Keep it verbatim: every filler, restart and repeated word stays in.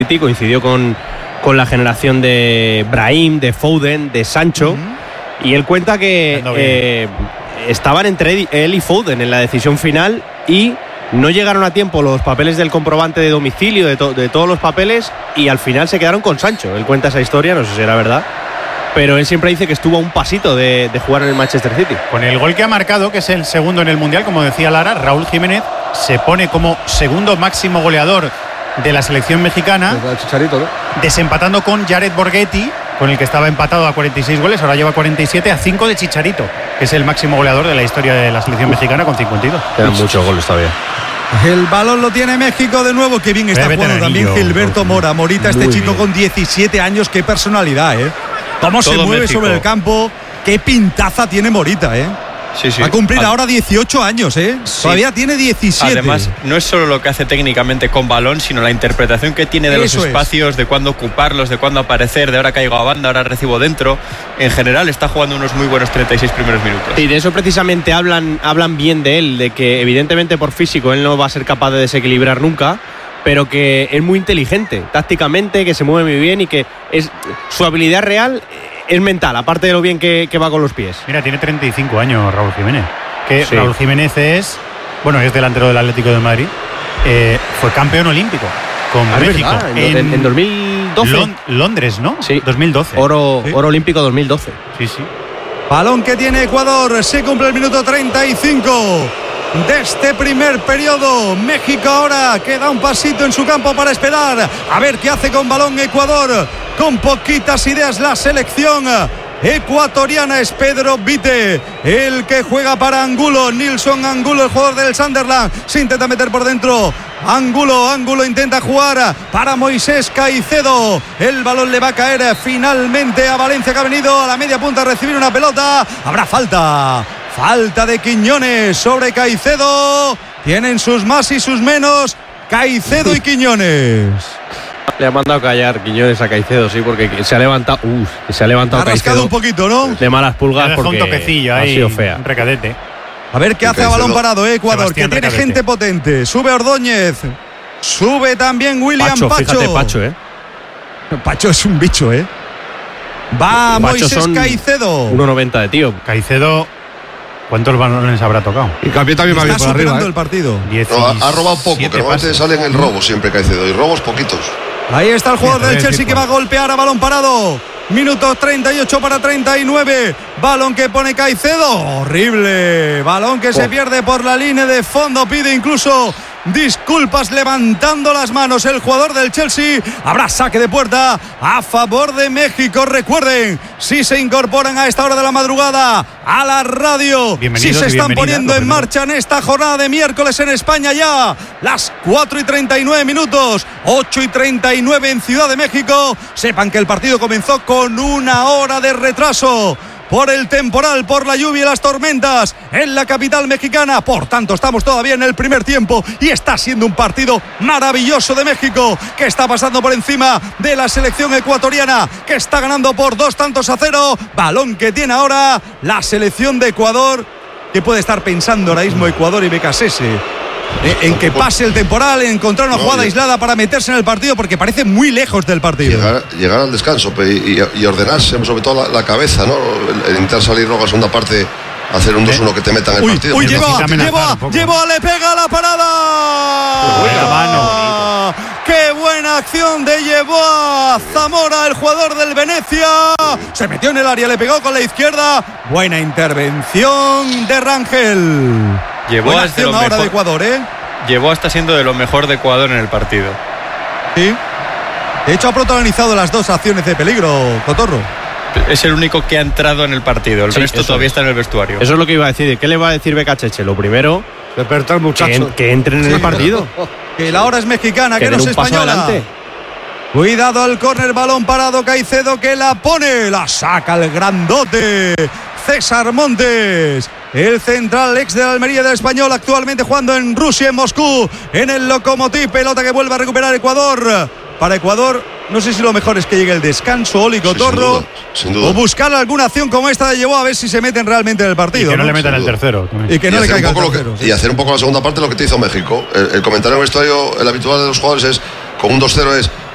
City, coincidió con, con la generación de Brahim, de Foden, de Sancho. Uh-huh. Y él cuenta que eh, estaban entre él y Foden en la decisión final y no llegaron a tiempo los papeles del comprobante de domicilio, de, to- de todos los papeles, y al final se quedaron con Sancho. Él cuenta esa historia, no sé si era verdad, pero él siempre dice que estuvo a un pasito de, de jugar en el Manchester City. Con el gol que ha marcado, que es el segundo en el Mundial, como decía Lara, Raúl Jiménez se pone como segundo máximo goleador de la selección mexicana, Chicharito, ¿no? Desempatando con Jared Borghetti, con el que estaba empatado a cuarenta y seis goles, ahora lleva cuarenta y siete, a cinco de Chicharito, que es el máximo goleador de la historia de la selección mexicana con cincuenta y dos. Quedan muchos goles todavía. El balón lo tiene México de nuevo. Qué bien está jugando también Gilberto Mora. Morita, este chico con diecisiete años, qué personalidad, ¿eh? Cómo se mueve México sobre el campo, qué pintaza tiene Morita, ¿eh? Sí, sí. Va a cumplir Ad- ahora dieciocho años, ¿eh? Sí. Todavía tiene diecisiete. Además, no es solo lo que hace técnicamente con balón, sino la interpretación que tiene de Eso los es. espacios, de cuándo ocuparlos, de cuándo aparecer, de ahora caigo a banda, ahora recibo dentro. En general, está jugando unos muy buenos treinta y seis primeros minutos. Y de eso precisamente hablan, hablan bien de él, de que evidentemente por físico él no va a ser capaz de desequilibrar nunca, pero que es muy inteligente tácticamente, que se mueve muy bien y que es su habilidad real es mental, aparte de lo bien que, que va con los pies. Mira, tiene treinta y cinco años Raúl Jiménez. Que Sí. Raúl Jiménez es, bueno, es delantero del Atlético de Madrid. Eh, fue campeón olímpico con Ah, es México verdad, en, en, en dos mil doce. Lon- Londres, ¿no? Sí. dos mil doce. Oro, Sí. oro olímpico dos mil doce. Sí, sí. Balón que tiene Ecuador. Se cumple el minuto treinta y cinco de este primer periodo. México ahora que da un pasito en su campo para esperar a ver qué hace con balón Ecuador. Con poquitas ideas la selección ecuatoriana. Es Pedro Vite el que juega para Angulo. Nilson Angulo, el jugador del Sunderland, se intenta meter por dentro. Angulo, Angulo intenta jugar para Moisés Caicedo. El balón le va a caer finalmente a Valencia, que ha venido a la media punta a recibir una pelota. Habrá falta. Falta de Quiñones sobre Caicedo. Tienen sus más y sus menos Caicedo y Quiñones. Le ha mandado callar Quiñones a Caicedo, sí, porque se ha levantado. Uf, se ha levantado Ha rascado Caicedo un poquito, ¿no? de malas Le pulgas dejó porque un toquecillo ha ahí, sido fea. un recadete. A ver qué hace a balón parado, ¿eh? Ecuador, Sebastián que tiene Recadete. gente potente. Sube Ordóñez. Sube también William Pacho, Pacho. fíjate, Pacho, ¿eh? Pacho es un bicho, ¿eh? Va Pacho Moisés son Caicedo. uno noventa de tío. Caicedo, ¿cuántos balones habrá tocado? Y Capié también va bien Está por superando arriba, el ¿eh? partido. No, ha, ha robado poco, que normalmente pases. sale en el robo siempre Caicedo, y robos poquitos. Ahí está el jugador Mira, del te voy a Chelsea decir, que va a golpear a balón parado. Minutos treinta y ocho para treinta y nueve. Balón que pone Caicedo. Horrible. Balón que se pierde por la línea de fondo. Pide incluso disculpas levantando las manos el jugador del Chelsea. Habrá saque de puerta a favor de México. Recuerden, si se incorporan a esta hora de la madrugada a la radio, si Bienvenidos se y están bienvenidas, poniendo lo en primero. marcha en esta jornada de miércoles en España ya las cuatro y treinta y nueve minutos, ocho y treinta y nueve en Ciudad de México. Sepan que el partido comenzó con una hora de retraso por el temporal, por la lluvia y las tormentas en la capital mexicana. Por tanto, estamos todavía en el primer tiempo y está siendo un partido maravilloso de México, que está pasando por encima de la selección ecuatoriana, que está ganando por dos tantos a cero. Balón que tiene ahora la selección de Ecuador, que puede estar pensando ahora mismo Ecuador y Becasese en que pase el temporal, en encontrar una No, jugada yo- aislada para meterse en el partido, porque parece muy lejos del partido. Llegar, llegar al descanso pe- y, y- y ordenarse, sobre todo la, la cabeza, ¿no? El, el intentar salir luego a la segunda parte, hacer un dos uno que te meta en el Uy, partido. uy, Porque lleva, necesita amenazar lleva, un poco. lleva, le pega la parada. Buena mano. Qué buena acción de Yeboa Zamora, el jugador del Venecia. Se metió en el área, le pegó con la izquierda. Buena intervención de Rangel. Llevó Buena hasta acción lo ahora mejor. de Ecuador, ¿eh? Llevó hasta siendo de lo mejor de Ecuador en el partido. Sí. De hecho, ha protagonizado las dos acciones de peligro, Cotorro. Es el único que ha entrado en el partido. El Sí, resto eso todavía es. está en el vestuario. Eso es lo que iba a decir. ¿Qué le va a decir Becacheche? Lo primero, Despertar, que, muchacho. que entren en el partido. Que la hora es mexicana, que, Que no den es un paso española. adelante. Cuidado al córner, balón parado, Caicedo que la pone, la saca el grandote César Montes, el central ex de la Almería del Español, actualmente jugando en Rusia, en Moscú, en el Lokomotiv. Pelota que vuelve a recuperar Ecuador. Para Ecuador, no sé si lo mejor es que llegue el descanso, Oli Sí, sin Cotorro, duda, sin duda. o buscar alguna acción como esta de Llevó, a ver si se meten realmente en el Y partido. que no, ¿no? le metan Sin el duda. tercero. Y que y no le hacer un caiga el poco lo que- tercero, sí. y hacer un poco la segunda parte lo que te hizo México. El, el comentario en el vestuario, el habitual de los jugadores es, con un dos cero es